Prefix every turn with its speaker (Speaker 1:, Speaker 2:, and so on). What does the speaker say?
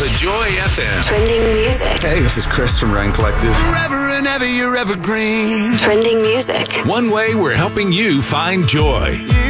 Speaker 1: to Joy FM.
Speaker 2: Trending music.
Speaker 3: Hey, this is Chris from Ryan Collective.
Speaker 4: Forever and ever, you're evergreen.
Speaker 2: Trending music.
Speaker 1: One way we're helping you find joy.